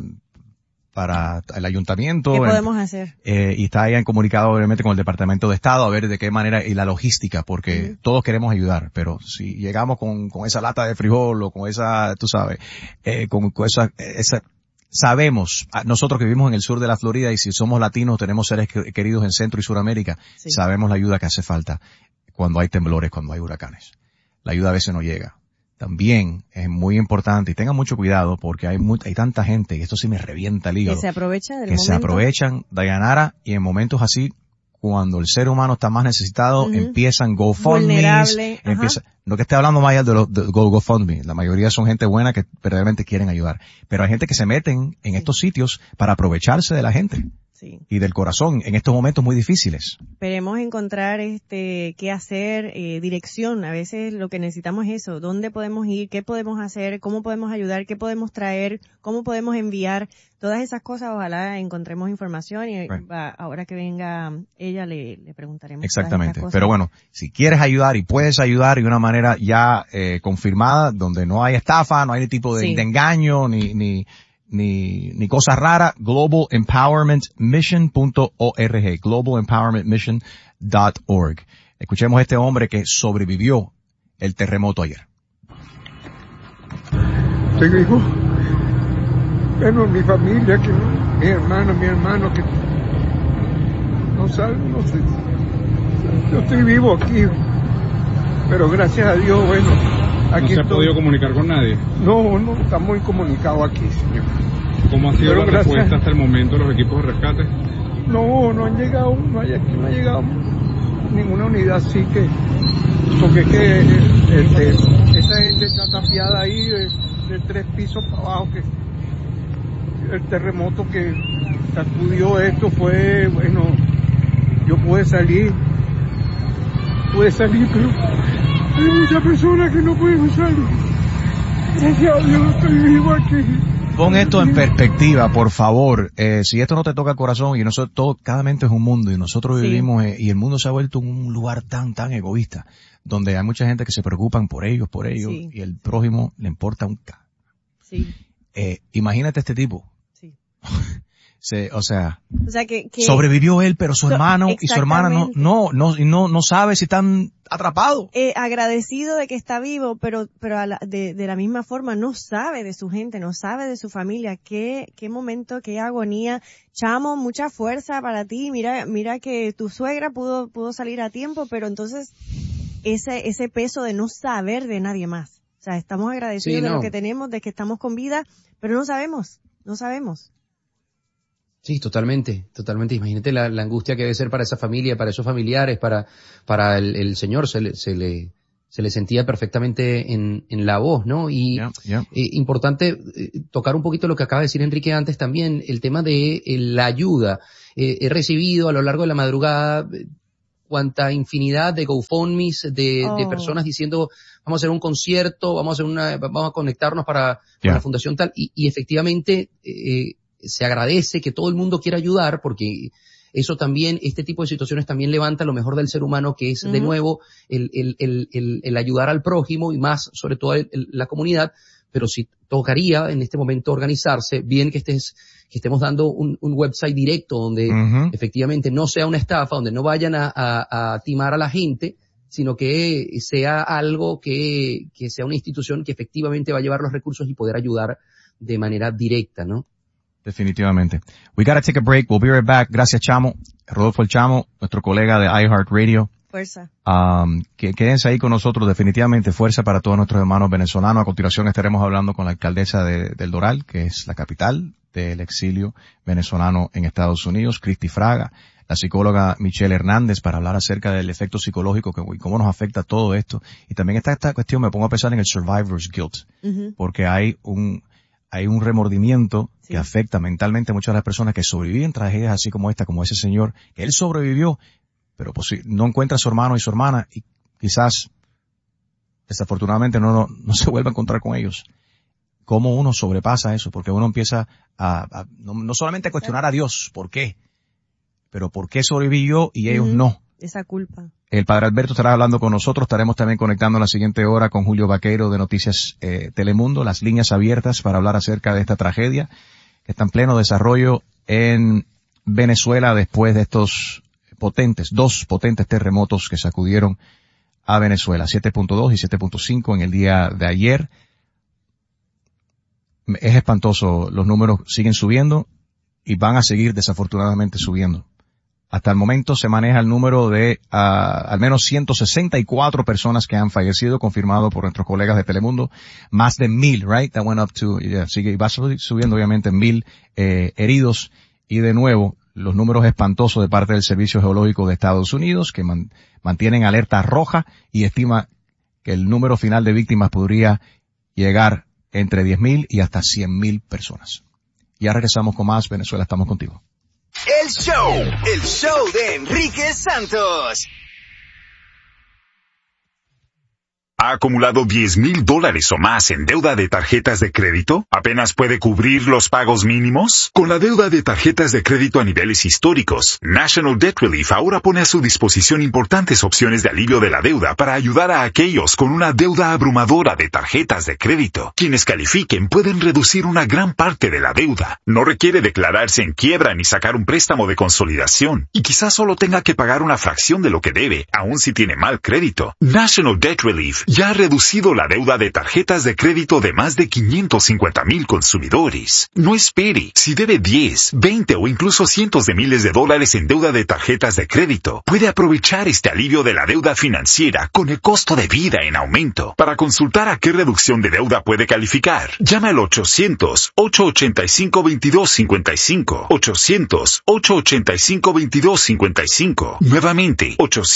el ayuntamiento. ¿Qué podemos hacer? Y está ella en comunicado obviamente con el Departamento de Estado a ver de qué manera, y la logística, porque todos queremos ayudar, pero si llegamos con esa lata de frijol o con esa, tú sabes, con esa sabemos, nosotros que vivimos en el sur de la Florida y si somos latinos, tenemos seres queridos en Centro y Suramérica, sabemos la ayuda que hace falta cuando hay temblores, cuando hay huracanes. La ayuda a veces no llega. También es muy importante, y tengan mucho cuidado, porque hay tanta gente, y esto sí me revienta el hígado, que se aprovecha del que momento. se aprovechan, Dayanara, y en momentos así, cuando el ser humano está más necesitado, empiezan GoFundMes, no que esté hablando más allá de GoFundMe, la mayoría son gente buena que realmente quieren ayudar, pero hay gente que se meten en estos sitios para aprovecharse de la gente. Sí. Y del corazón en estos momentos muy difíciles. Esperemos encontrar qué hacer, dirección. A veces lo que necesitamos es eso, dónde podemos ir, qué podemos hacer, cómo podemos ayudar, qué podemos traer, cómo podemos enviar, todas esas cosas. Ojalá encontremos información y ahora que venga ella le preguntaremos. Exactamente. Pero bueno, si quieres ayudar y puedes ayudar de una manera ya confirmada, donde no hay estafa, no hay tipo de engaño ni cosas raras, globalempowermentmission.org, globalempowermentmission.org. Escuchemos a este hombre que sobrevivió el terremoto ayer. Tengo hijos, bueno, mi familia, mi hermano que no saben, no sé. Yo estoy vivo aquí, pero gracias a Dios, bueno, aquí ¿No se ha podido comunicar con nadie? No, estamos incomunicados aquí, señor. ¿Cómo ha sido la respuesta hasta el momento de los equipos de rescate? No han llegado, no ha llegado ninguna unidad, así que, porque es que esa gente está tapiada ahí de 3 pisos para abajo, que el terremoto que sacudió esto fue, bueno, yo pude salir, pero hay muchas personas que no pueden salir. Gracias a Dios estoy vivo aquí. Pon esto en perspectiva, por favor. Si esto no te toca el corazón, y nosotros, cada mente es un mundo, y nosotros vivimos, y el mundo se ha vuelto un lugar tan egoísta, donde hay mucha gente que se preocupan por ellos, y el prójimo le importa un c. Sí. Imagínate este tipo. Sí. O sea que sobrevivió él, pero su hermano y su hermana no sabe si están atrapados. Agradecido de que está vivo, pero de la misma forma no sabe de su gente, no sabe de su familia. Qué momento, qué agonía. Chamo, mucha fuerza para ti. Mira que tu suegra pudo salir a tiempo, pero entonces ese peso de no saber de nadie más. O sea, estamos agradecidos de lo que tenemos, de que estamos con vida, pero no sabemos. Sí, totalmente. Imagínate la angustia que debe ser para esa familia, para esos familiares, para el señor, se le sentía perfectamente en la voz, ¿no? Y importante tocar un poquito lo que acaba de decir Enrique antes también, el tema de la ayuda. He recibido a lo largo de la madrugada cuanta infinidad de GoFundMes de personas diciendo vamos a hacer un concierto, vamos a conectarnos para la fundación tal, y efectivamente se agradece que todo el mundo quiera ayudar, porque eso también, este tipo de situaciones también levanta lo mejor del ser humano, que es de nuevo el ayudar al prójimo y más sobre todo la comunidad. Pero si tocaría en este momento organizarse, bien que estemos dando un website directo donde efectivamente no sea una estafa, donde no vayan a timar a la gente, sino que sea algo que sea una institución que efectivamente va a llevar los recursos y poder ayudar de manera directa, ¿no? Definitivamente. We gotta take a break. We'll be right back. Gracias, Chamo. Rodolfo el Chamo, nuestro colega de iHeartRadio. Fuerza. Quédense ahí con nosotros, definitivamente fuerza para todos nuestros hermanos venezolanos. A continuación estaremos hablando con la alcaldesa del Doral, que es la capital del exilio venezolano en Estados Unidos, Cristi Fraga, la psicóloga Michelle Hernández, para hablar acerca del efecto psicológico y cómo nos afecta todo esto. Y también está esta cuestión, me pongo a pensar en el survivor's guilt, porque hay un remordimiento que afecta mentalmente a muchas de las personas que sobreviven tragedias así como esta, como ese señor, que él sobrevivió, pero pues no encuentra a su hermano y su hermana y quizás desafortunadamente no se vuelva a encontrar con ellos. ¿Cómo uno sobrepasa eso? Porque uno empieza no solamente a cuestionar a Dios, ¿por qué? Pero ¿por qué sobrevivió y ellos no? Esa culpa. El padre Alberto estará hablando con nosotros. Estaremos también conectando en la siguiente hora con Julio Vaquero de Noticias Telemundo, las líneas abiertas para hablar acerca de esta tragedia que está en pleno desarrollo en Venezuela después de estos dos potentes terremotos que sacudieron a Venezuela, 7.2 y 7.5 en el día de ayer. Es espantoso, los números siguen subiendo y van a seguir desafortunadamente subiendo. Hasta el momento se maneja el número de al menos 164 personas que han fallecido, confirmado por nuestros colegas de Telemundo. Más de 1,000, right? That went up to, sigue, y va subiendo obviamente 1,000 heridos. Y de nuevo, los números espantosos de parte del Servicio Geológico de Estados Unidos, que mantienen alerta roja y estima que el número final de víctimas podría llegar entre 10,000 y hasta 100,000 personas. Ya regresamos con más. Venezuela, estamos contigo. El show de Enrique Santos. ¿Ha acumulado $10,000 o más en deuda de tarjetas de crédito? ¿Apenas puede cubrir los pagos mínimos? Con la deuda de tarjetas de crédito a niveles históricos, National Debt Relief ahora pone a su disposición importantes opciones de alivio de la deuda para ayudar a aquellos con una deuda abrumadora de tarjetas de crédito. Quienes califiquen pueden reducir una gran parte de la deuda. No requiere declararse en quiebra ni sacar un préstamo de consolidación. Y quizás solo tenga que pagar una fracción de lo que debe, aun si tiene mal crédito. National Debt Relief ya ha reducido la deuda de tarjetas de crédito de más de 550,000 consumidores. No espere. Si debe 10, 20 o incluso cientos de miles de dólares en deuda de tarjetas de crédito, puede aprovechar este alivio de la deuda financiera con el costo de vida en aumento. Para consultar a qué reducción de deuda puede calificar, llame al 800-885-2255. 800-885-2255. Nuevamente,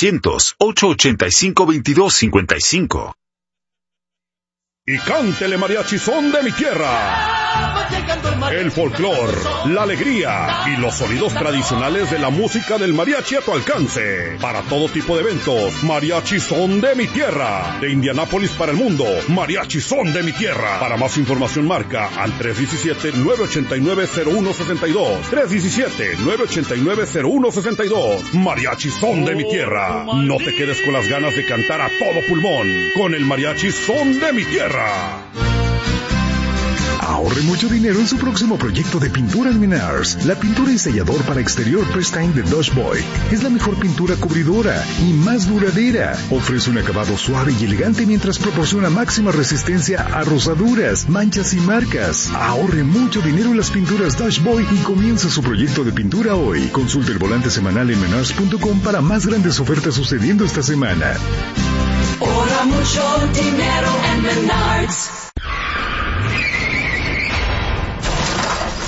800-885-2255. Y cántele mariachi son de mi tierra. El folclor, la alegría y los sonidos tradicionales de la música del mariachi a tu alcance. Para todo tipo de eventos, mariachi son de mi tierra. De Indianápolis para el mundo, mariachi son de mi tierra. Para más información marca al 317-989-0162. 317-989-0162. Mariachi son de mi tierra. No te quedes con las ganas de cantar a todo pulmón. Con el mariachi son de mi tierra. Ahorre mucho dinero en su próximo proyecto de pintura en Menards. La pintura y sellador para exterior Prestine de Dodge Boy es la mejor pintura cubridora y más duradera. Ofrece un acabado suave y elegante mientras proporciona máxima resistencia a rosaduras, manchas y marcas. Ahorre mucho dinero en las pinturas Dodge Boy y comienza su proyecto de pintura hoy. Consulte el volante semanal en menards.com para más grandes ofertas sucediendo esta semana. Ahorra mucho dinero en Menards.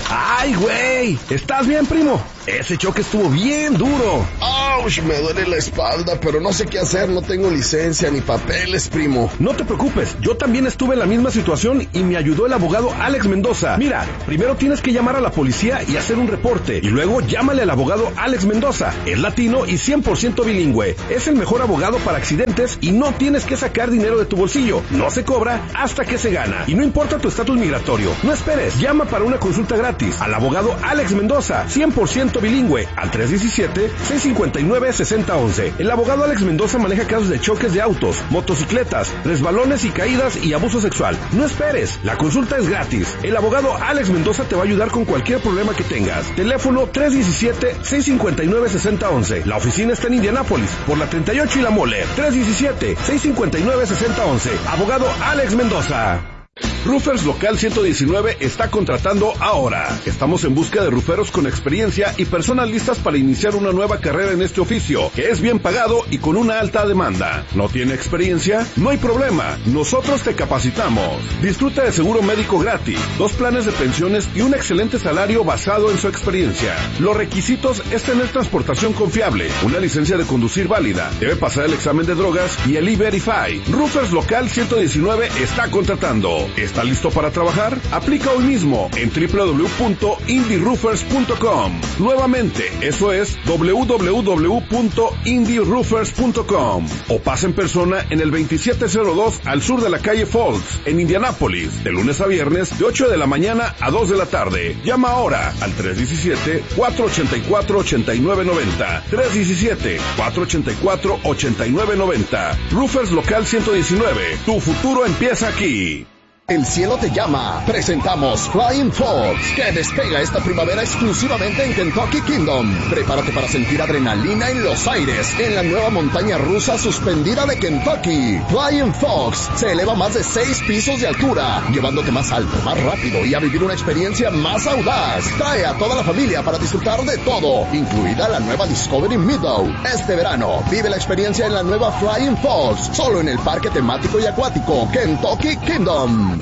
¡Ay, güey! ¿Estás bien, primo? Ese choque estuvo bien duro. ¡Auch! Me duele la espalda, pero no sé qué hacer. No tengo licencia ni papeles, primo. No te preocupes. Yo también estuve en la misma situación y me ayudó el abogado Alex Mendoza. Mira, primero tienes que llamar a la policía y hacer un reporte. Y luego llámale al abogado Alex Mendoza. Es latino y 100% bilingüe. Es el mejor abogado para accidentes y no tienes que sacar dinero de tu bolsillo. No se cobra hasta que se gana. Y no importa tu estatus migratorio. No esperes. Llama para una consulta gratis al abogado Alex Mendoza, 100% bilingüe, al 317-659-6011. El abogado Alex Mendoza maneja casos de choques de autos, motocicletas, resbalones y caídas y abuso sexual. No esperes. La consulta es gratis. El abogado Alex Mendoza te va a ayudar con cualquier problema que tengas. Teléfono 317-659-6011. La oficina está en Indianápolis, por la 38 y la Mole. 317-659-6011. Abogado Alex Mendoza. Roofers Local 119 está contratando ahora. Estamos en busca de rooferos con experiencia y personas listas para iniciar una nueva carrera en este oficio, que es bien pagado y con una alta demanda. ¿No tiene experiencia? No hay problema. Nosotros te capacitamos. Disfruta de seguro médico gratis, 2 planes de pensiones y un excelente salario basado en su experiencia. Los requisitos es tener transportación confiable, una licencia de conducir válida, debe pasar el examen de drogas y el E-Verify. Roofers Local 119 está contratando. ¿Está listo para trabajar? Aplica hoy mismo en www.indieroofers.com. Nuevamente, eso es www.indieroofers.com. O pasa en persona en el 2702 al sur de la calle Falls, en Indianápolis, de lunes a viernes de 8 de la mañana a 2 de la tarde. Llama ahora al 317-484-8990. 317-484-8990. Roofers Local 119. Tu futuro empieza aquí. El cielo te llama. Presentamos Flying Fox, que despega esta primavera exclusivamente en Kentucky Kingdom. Prepárate para sentir adrenalina en los aires en la nueva montaña rusa suspendida de Kentucky. Flying Fox se eleva más de 6 pisos de altura, llevándote más alto, más rápido y a vivir una experiencia más audaz. Trae a toda la familia para disfrutar de todo, incluida la nueva Discovery Meadow. Este verano, vive la experiencia en la nueva Flying Fox, solo en el parque temático y acuático Kentucky Kingdom.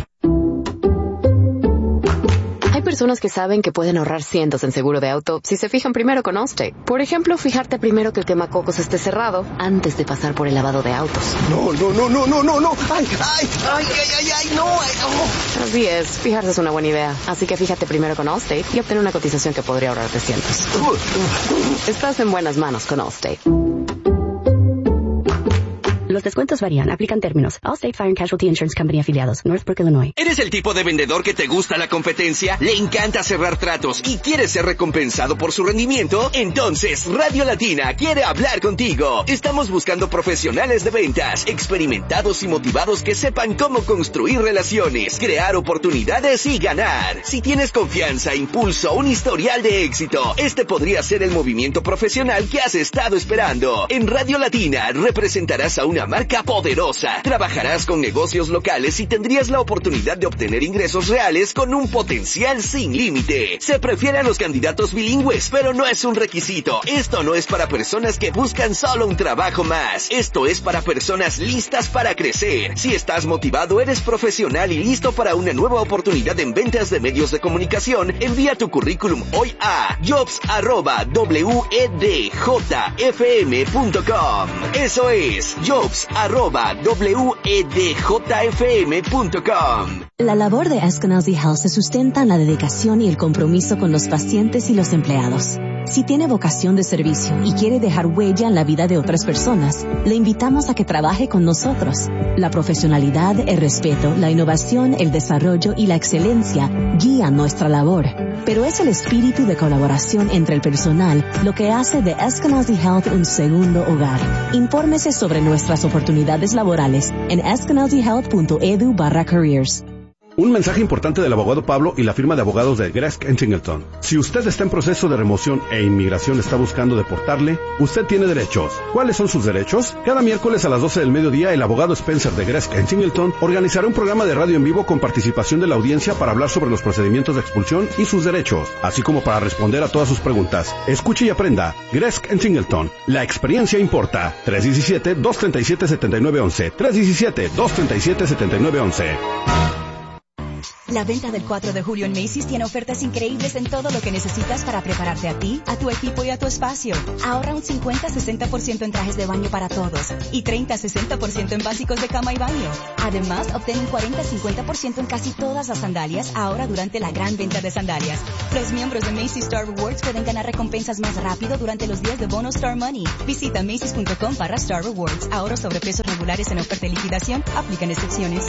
Hay personas que saben que pueden ahorrar cientos en seguro de auto si se fijan primero con Allstate. Por ejemplo, fijarte primero que el quemacocos esté cerrado antes de pasar por el lavado de autos. No. Ay, no. Así es, fijarse es una buena idea. Así que fíjate primero con Allstate y obtén una cotización que podría ahorrarte cientos. Estás en buenas manos con Allstate. Los descuentos varían. Aplican términos. Allstate Fire and Casualty Insurance Company afiliados. Northbrook, Illinois. ¿Eres el tipo de vendedor que te gusta la competencia? ¿Le encanta cerrar tratos y quiere ser recompensado por su rendimiento? Entonces, Radio Latina quiere hablar contigo. Estamos buscando profesionales de ventas, experimentados y motivados que sepan cómo construir relaciones, crear oportunidades y ganar. Si tienes confianza, impulso, un historial de éxito, este podría ser el movimiento profesional que has estado esperando. En Radio Latina representarás a una marca poderosa. Trabajarás con negocios locales y tendrías la oportunidad de obtener ingresos reales con un potencial sin límite. Se prefiere a los candidatos bilingües, pero no es un requisito. Esto no es para personas que buscan solo un trabajo más. Esto es para personas listas para crecer. Si estás motivado, eres profesional y listo para una nueva oportunidad en ventas de medios de comunicación, envía tu currículum hoy a jobs@wedjfm.com. Eso es jobs@wedjfm.com. La labor de Eskenazi Health se sustenta en la dedicación y el compromiso con los pacientes y los empleados. Si tiene vocación de servicio y quiere dejar huella en la vida de otras personas, le invitamos a que trabaje con nosotros. La profesionalidad, el respeto, la innovación, el desarrollo y la excelencia guían nuestra labor. Pero es el espíritu de colaboración entre el personal lo que hace de Eskenazi Health un segundo hogar. Infórmese sobre nuestras oportunidades laborales en eskenazihealth.edu/careers. Un mensaje importante del abogado Pablo y la firma de abogados de Gresk & Singleton. Si usted está en proceso de remoción e inmigración está buscando deportarle, usted tiene derechos. ¿Cuáles son sus derechos? Cada miércoles a las 12 del mediodía, el abogado Spencer de Gresk & Singleton organizará un programa de radio en vivo con participación de la audiencia para hablar sobre los procedimientos de expulsión y sus derechos, así como para responder a todas sus preguntas. Escuche y aprenda. Gresk & Singleton. La experiencia importa. 317-237-7911. 317-237-7911. La venta del 4 de julio en Macy's tiene ofertas increíbles en todo lo que necesitas para prepararte a ti, a tu equipo y a tu espacio. Ahorra un 50-60% en trajes de baño para todos y 30-60% en básicos de cama y baño. Además, obtén un 40-50% en casi todas las sandalias ahora durante la gran venta de sandalias. Los miembros de Macy's Star Rewards pueden ganar recompensas más rápido durante los días de bono Star Money. Visita Macy's.com/Star Rewards. Ahorros sobre precios regulares en oferta y liquidación. Aplican excepciones.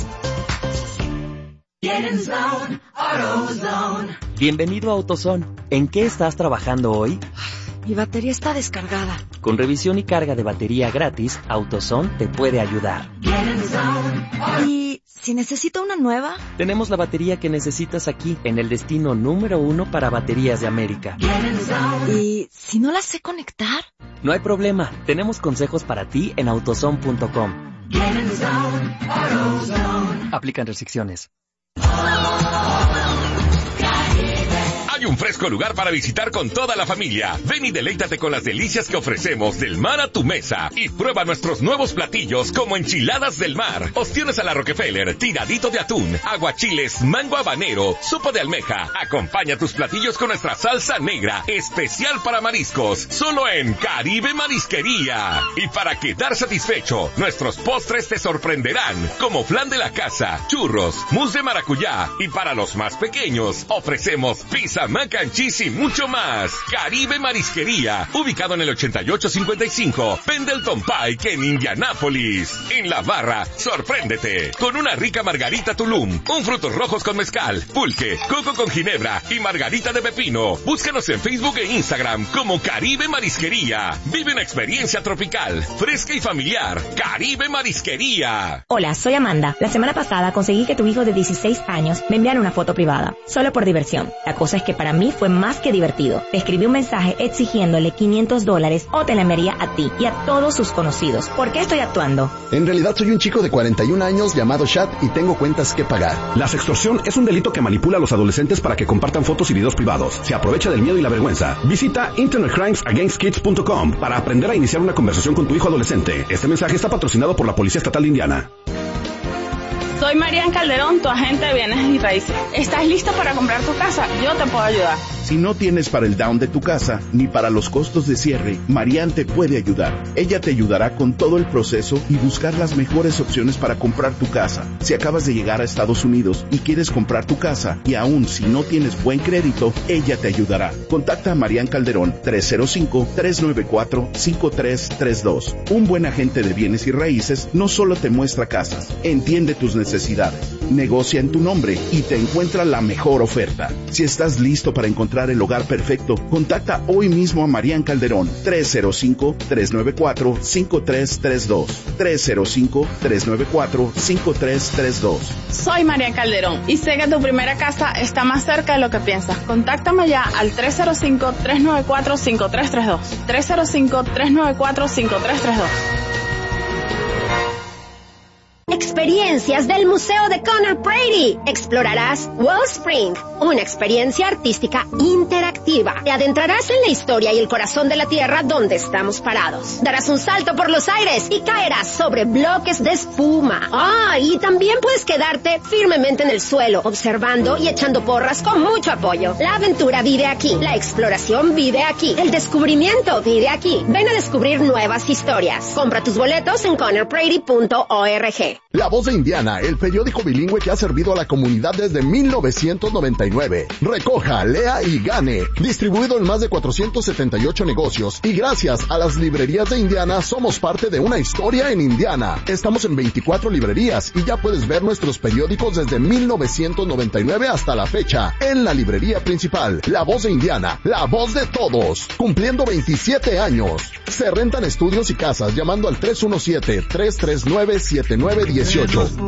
Bienvenido a AutoZone. ¿En qué estás trabajando hoy? Mi batería está descargada. Con revisión y carga de batería gratis, AutoZone te puede ayudar. ¿Y si necesito una nueva? Tenemos la batería que necesitas aquí, en el destino número 1 para baterías de América. ¿Y si no la sé conectar? No hay problema. Tenemos consejos para ti en AutoZone.com. Aplican restricciones. Hay un fresco lugar para visitar con toda la familia. Ven y deleítate con las delicias que ofrecemos del mar a tu mesa. Y prueba nuestros nuevos platillos como enchiladas del mar, ostiones a la Rockefeller, tiradito de atún, aguachiles, mango habanero, sopa de almeja. Acompaña tus platillos con nuestra salsa negra, especial para mariscos, solo en Caribe Marisquería. Y para quedar satisfecho, nuestros postres te sorprenderán, como flan de la casa, churros, mousse de maracuyá. Y para los más pequeños, ofrecemos pizza, mac and cheese y mucho más. Caribe Marisquería, ubicado en el 8855 Pendleton Pike en Indianápolis. En La Barra, sorpréndete con una rica margarita Tulum, un frutos rojos con mezcal, pulque, coco con ginebra y margarita de pepino. Búscanos en Facebook e Instagram como Caribe Marisquería. Vive una experiencia tropical, fresca y familiar. Caribe Marisquería. Hola, soy Amanda. La semana pasada conseguí que tu hijo de 16 años me enviara una foto privada, solo por diversión. La cosa es que para mí fue más que divertido. Le escribí un mensaje exigiéndole $500 o te la enviaría a ti y a todos sus conocidos. ¿Por qué estoy actuando? En realidad soy un chico de 41 años llamado Chad y tengo cuentas que pagar. La sextorsión es un delito que manipula a los adolescentes para que compartan fotos y videos privados. Se aprovecha del miedo y la vergüenza. Visita internetcrimesagainstkids.com para aprender a iniciar una conversación con tu hijo adolescente. Este mensaje está patrocinado por la Policía Estatal de Indiana. Soy Marian Calderón, tu agente de bienes y raíces. ¿Estás listo para comprar tu casa? Yo te puedo ayudar. Si no tienes para el down de tu casa, ni para los costos de cierre, Marian te puede ayudar. Ella te ayudará con todo el proceso y buscar las mejores opciones para comprar tu casa. Si acabas de llegar a Estados Unidos y quieres comprar tu casa, y aún si no tienes buen crédito, ella te ayudará. Contacta a Marian Calderón, 305-394-5332. Un buen agente de bienes y raíces no solo te muestra casas, entiende tus necesidades, negocia en tu nombre y te encuentra la mejor oferta. Si estás listo para encontrar el hogar perfecto, contacta hoy mismo a Marian Calderón, 305-394-5332. 305-394-5332. Soy Marian Calderón y sé que tu primera casa está más cerca de lo que piensas. Contáctame ya al 305-394-5332. 305-394-5332. Experiencias del Museo de Conor Brady. Explorarás Wellspring, una experiencia artística interactiva. Te adentrarás en la historia y el corazón de la tierra donde estamos parados. Darás un salto por los aires y caerás sobre bloques de espuma. Y también puedes quedarte firmemente en el suelo, observando y echando porras con mucho apoyo. La aventura vive aquí, la exploración vive aquí, el descubrimiento vive aquí. Ven a descubrir nuevas historias. Compra tus boletos en conorbrady.org. La Voz de Indiana, el periódico bilingüe que ha servido a la comunidad desde 1999. Recoja, lea y gane. Distribuido en más de 478 negocios. Y gracias a las librerías de Indiana, somos parte de una historia en Indiana. Estamos en 24 librerías y ya puedes ver nuestros periódicos desde 1999 hasta la fecha. En la librería principal, La Voz de Indiana, la voz de todos. Cumpliendo 27 años. Se rentan estudios y casas llamando al 317-339-7918.